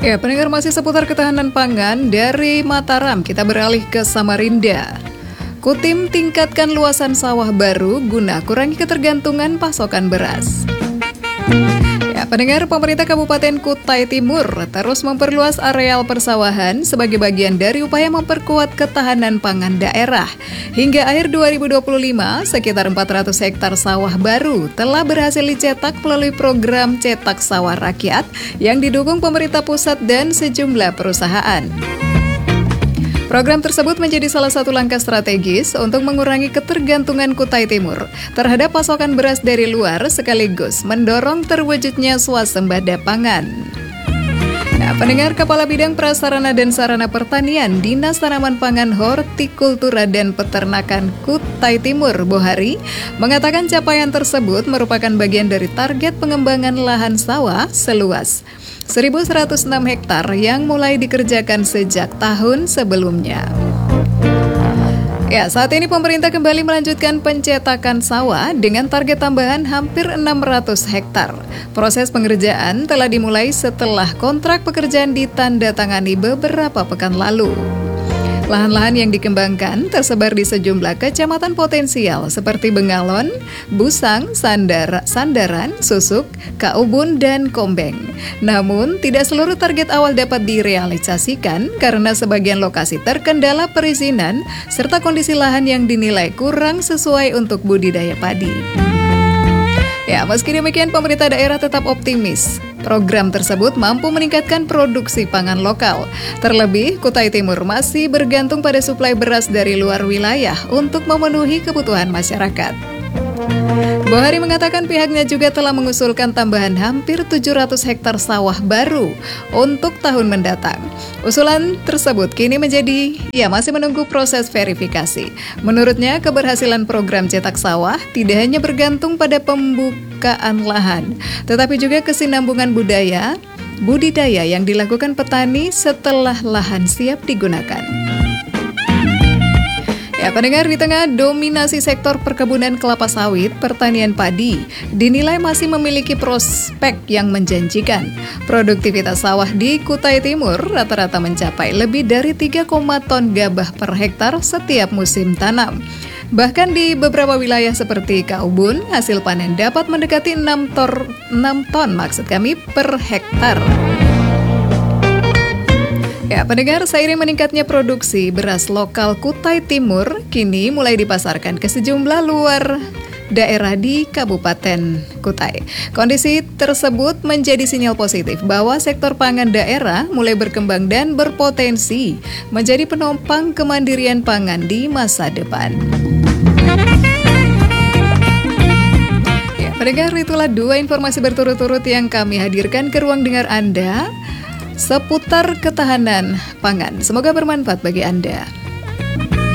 Ya, pendengar masih seputar ketahanan pangan dari Mataram, kita beralih ke Samarinda. Kutim tingkatkan luasan sawah baru guna kurangi ketergantungan pasokan beras. Ya, pendengar, pemerintah Kabupaten Kutai Timur terus memperluas areal persawahan sebagai bagian dari upaya memperkuat ketahanan pangan daerah. Hingga akhir 2025, sekitar 400 hektar sawah baru telah berhasil dicetak melalui program Cetak Sawah Rakyat yang didukung pemerintah pusat dan sejumlah perusahaan. Program tersebut menjadi salah satu langkah strategis untuk mengurangi ketergantungan Kutai Timur terhadap pasokan beras dari luar sekaligus mendorong terwujudnya swasembada pangan. Nah, pendengar, Kepala Bidang Prasarana dan Sarana Pertanian Dinas Tanaman Pangan Hortikultura dan Peternakan Kutai Timur, Bohari, mengatakan capaian tersebut merupakan bagian dari target pengembangan lahan sawah seluas 1.106 hektar yang mulai dikerjakan sejak tahun sebelumnya. Ya, saat ini pemerintah kembali melanjutkan pencetakan sawah dengan target tambahan hampir 600 hektar. Proses pengerjaan telah dimulai setelah kontrak pekerjaan ditandatangani beberapa pekan lalu. Lahan-lahan yang dikembangkan tersebar di sejumlah kecamatan potensial seperti Bengalon, Busang, Sandaran, Susuk, Kaubun, dan Kombeng. Namun, tidak seluruh target awal dapat direalisasikan karena sebagian lokasi terkendala perizinan serta kondisi lahan yang dinilai kurang sesuai untuk budidaya padi. Ya, meski demikian pemerintah daerah tetap optimis. Program tersebut mampu meningkatkan produksi pangan lokal. Terlebih, Kutai Timur masih bergantung pada suplai beras dari luar wilayah untuk memenuhi kebutuhan masyarakat. Bohari mengatakan pihaknya juga telah mengusulkan tambahan hampir 700 hektar sawah baru untuk tahun mendatang. Usulan tersebut kini masih menunggu proses verifikasi. Menurutnya, keberhasilan program cetak sawah tidak hanya bergantung pada pembukaan lahan, tetapi juga kesinambungan budidaya yang dilakukan petani setelah lahan siap digunakan. Ya, pendengar, di tengah dominasi sektor perkebunan kelapa sawit, pertanian padi dinilai masih memiliki prospek yang menjanjikan. Produktivitas sawah di Kutai Timur rata-rata mencapai lebih dari 3, ton gabah per hektar setiap musim tanam. Bahkan di beberapa wilayah seperti Kaubun, hasil panen dapat mendekati 6 ton per hektar. Ya, pendengar, seiring meningkatnya produksi beras lokal Kutai Timur, kini mulai dipasarkan ke sejumlah luar daerah di Kabupaten Kutai. Kondisi tersebut menjadi sinyal positif bahwa sektor pangan daerah mulai berkembang dan berpotensi menjadi penopang kemandirian pangan di masa depan. Ya, pendengar, itulah 2 informasi berturut-turut yang kami hadirkan ke ruang dengar Anda seputar ketahanan pangan. Semoga bermanfaat bagi Anda.